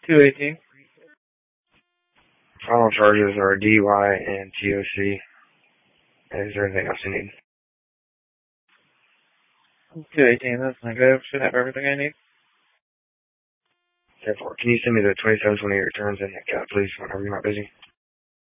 218. Final charges are DUI and TOC. Is there anything else you need? 218, that's not good. Should have everything I need. Therefore, can you send me the 2720 returns in the account, please, whenever you're not busy?